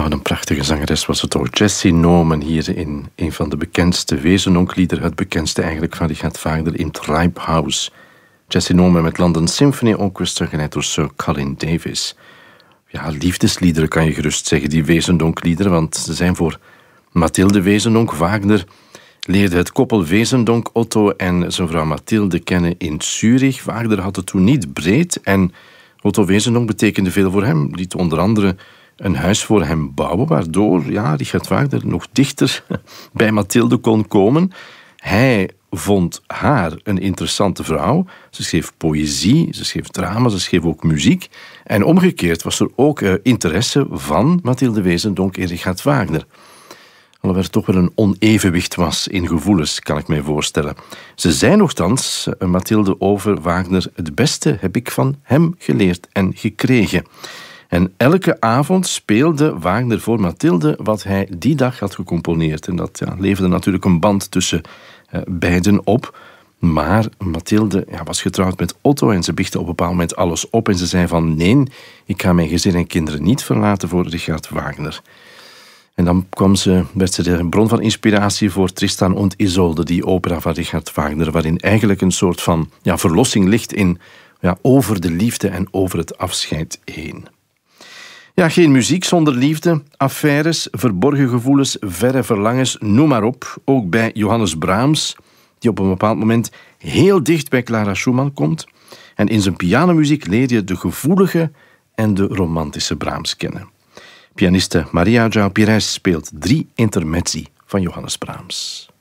wat een prachtige zangeres was het toch. Jessie Norman hier in een van de bekendste Wezenonk-liederen, het bekendste eigenlijk van Richard Wagner, in Treibhaus. Jessie Norman met London Symphony Orchestra, geleid door Sir Colin Davis. Ja, liefdesliederen kan je gerust zeggen, die Wezendonk-liederen, want ze zijn voor Mathilde Wezendonk. Wagner leerde het koppel Wezendonk, Otto en zijn vrouw Mathilde kennen in Zurich. Wagner had het toen niet breed en Otto Wezendonk betekende veel voor hem. Liet onder andere een huis voor hem bouwen, waardoor Richard Wagner nog dichter bij Mathilde kon komen. Hij vond haar een interessante vrouw. Ze schreef poëzie, ze schreef drama, ze schreef ook muziek. En omgekeerd was er ook interesse van Mathilde Wezendonk in Richard Wagner. Alhoewel er toch wel een onevenwicht was in gevoelens, kan ik mij voorstellen. Ze zei nochtans, Mathilde, over Wagner: het beste heb ik van hem geleerd en gekregen. En elke avond speelde Wagner voor Mathilde wat hij die dag had gecomponeerd. En dat leverde natuurlijk een band tussen beiden op. Maar Mathilde was getrouwd met Otto en ze biechtte op een bepaald moment alles op. En ze zei van nee, ik ga mijn gezin en kinderen niet verlaten voor Richard Wagner. En dan werd ze de bron van inspiratie voor Tristan und Isolde, die opera van Richard Wagner, waarin eigenlijk een soort van verlossing ligt in over de liefde en over het afscheid heen. Ja, geen muziek zonder liefde, affaires, verborgen gevoelens, verre verlangens, noem maar op. Ook bij Johannes Brahms, die op een bepaald moment heel dicht bij Clara Schumann komt. En in zijn pianomuziek leer je de gevoelige en de romantische Brahms kennen. Pianiste Maria João Pires speelt 3 intermezzi van Johannes Brahms.